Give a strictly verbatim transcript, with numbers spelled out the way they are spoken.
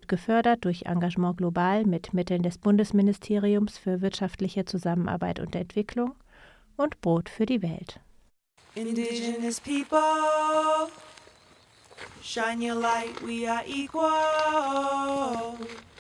wird gefördert durch Engagement Global mit Mitteln des Bundesministeriums für wirtschaftliche Zusammenarbeit und Entwicklung und Brot für die Welt. Indigenous people, shine your light, we are equal.